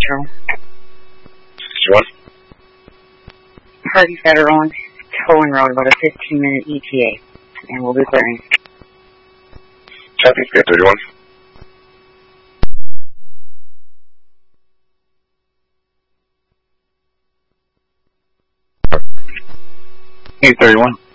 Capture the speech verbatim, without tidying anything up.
Metro. sixty-one. Hardy Federal on Towing Road, about a fifteen minute E T A, and we'll be clearing. Copy, eight thirty-one. eight thirty-one.